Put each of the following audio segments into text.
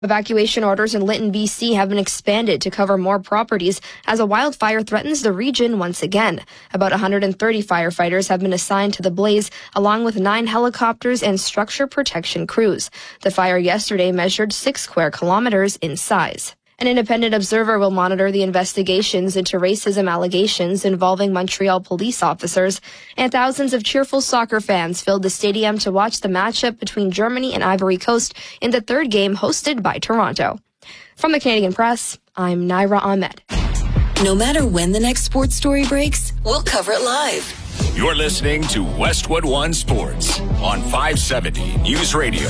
Evacuation orders in Lytton, BC have been expanded to cover more properties as a wildfire threatens the region once again. About 130 firefighters have been assigned to the blaze, along with 9 helicopters and structure protection crews. The fire yesterday measured 6 square kilometers in size. An independent observer will monitor the investigations into racism allegations involving Montreal police officers, and thousands of cheerful soccer fans filled the stadium to watch the matchup between Germany and Ivory Coast in the third game hosted by Toronto. From the Canadian Press, I'm Naira Ahmed. No matter when the next sports story breaks, we'll cover it live. You're listening to Westwood One Sports on 570 News Radio.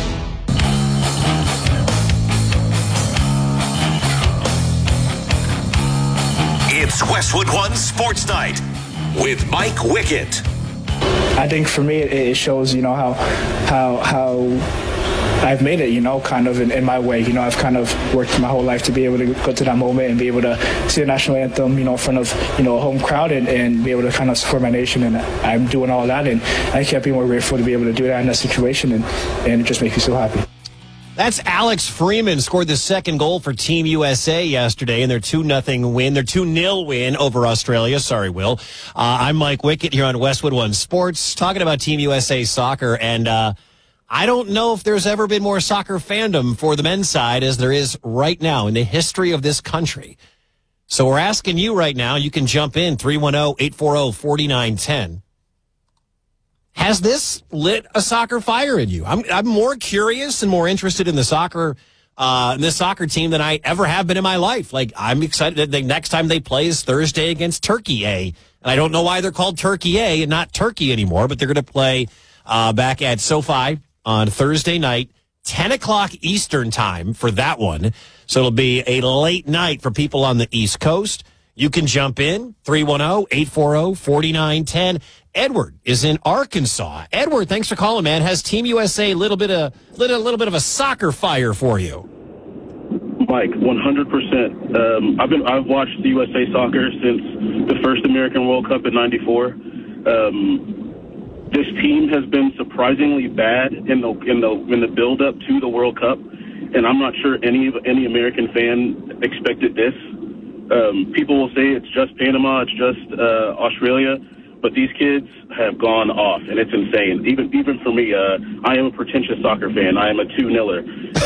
It's Westwood One Sports Night with Mike Wickett. I think for me, it shows, how I've made it, kind of in my way. I've kind of worked my whole life to be able to go to that moment and be able to see the national anthem, in front of, a home crowd and be able to kind of support my nation. And I'm doing all that, and I can't be more grateful to be able to do that in that situation, and it just makes me so happy. That's Alex Freeman, scored the second goal for Team USA yesterday in their 2-0 win, their 2-0 win over Australia. Sorry, Will. I'm Mike Wickett here on Westwood One Sports, talking about Team USA soccer. And I don't know if there's ever been more soccer fandom for the men's side as there is right now in the history of this country. So we're asking you right now, you can jump in, 310-840-4910. Has this lit a soccer fire in you? I'm more curious and more interested in the soccer team than I ever have been in my life. Like, I'm excited that the next time they play is Thursday against Turkey A. And I don't know why they're called Turkey A and not Turkey anymore, but they're going to play back at SoFi on Thursday night, 10 o'clock Eastern time for that one. So it'll be a late night for people on the East Coast. You can jump in, 310-840-4910. Edward is in Arkansas. Edward, thanks for calling, man. Has Team USA lit a little bit of a soccer fire for you? Mike, 100%. I've watched the USA soccer since the first American World Cup in '94. This team has been surprisingly bad in the build up to the World Cup, and I'm not sure any American fan expected this. People will say it's just Panama, it's just Australia, but these kids have gone off, and it's insane. Even for me, I am a pretentious soccer fan. I am a 2-0er.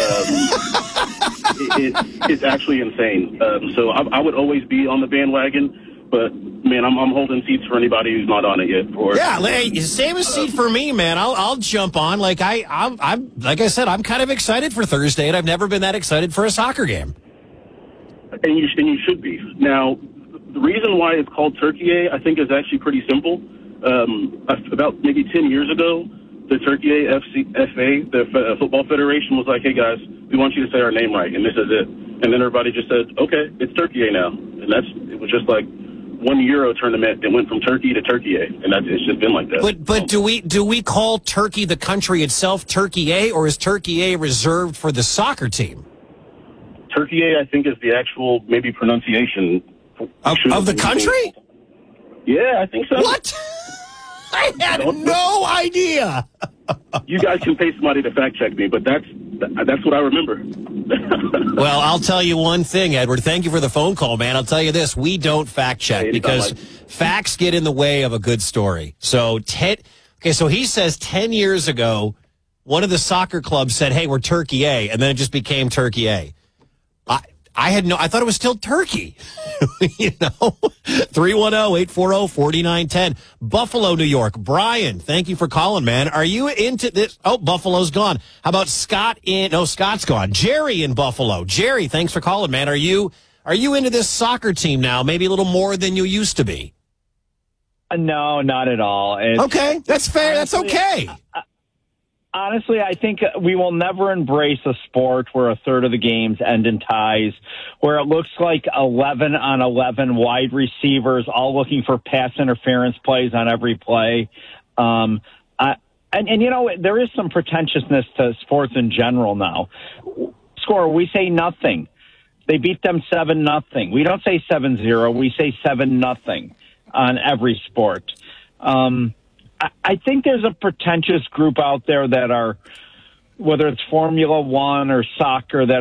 It's actually insane. So I would always be on the bandwagon, but man, I'm holding seats for anybody who's not on it yet. Hey, same as seat for me, man. I'll jump on. Like I'm like I said, I'm kind of excited for Thursday, and I've never been that excited for a soccer game. And you should be. Now, the reason why it's called Turkey A, I think, is actually pretty simple. About maybe 10 years ago, the Turkey A FA, the Football Federation, was like, hey, guys, we want you to say our name right, and this is it. And then everybody just said, okay, it's Turkey A now. And it was just like one Euro tournament that went from Turkey to Turkey A, and it's just been like that. But do we call Turkey, the country itself, Turkey A, or is Turkey A reserved for the soccer team? Turkey A, I think, is the actual maybe pronunciation of the country. Yeah, I think so. What? I had no idea. You guys can pay somebody to fact check me, but that's what I remember. Well, I'll tell you one thing, Edward. Thank you for the phone call, man. I'll tell you this: we don't fact check because facts get in the way of a good story. So so he says 10 years ago, one of the soccer clubs said, "Hey, we're Turkey A," and then it just became Turkey A. I thought it was still Turkey. 310-840-4910. Buffalo, New York. Brian, thank you for calling, man. Are you into this? Oh, Buffalo's gone. How about Scott Scott's gone. Jerry in Buffalo. Jerry, thanks for calling, man. Are you into this soccer team now? Maybe a little more than you used to be? No, not at all. Okay, that's fair. That's okay. Honestly, I think we will never embrace a sport where a third of the games end in ties, where it looks like 11 on 11 wide receivers all looking for pass interference plays on every play. And there is some pretentiousness to sports in general now. Score, we say nothing. They beat them 7-0. We don't say 7-0. We say 7-0 on every sport. I think there's a pretentious group out there that are whether it's Formula One or soccer, that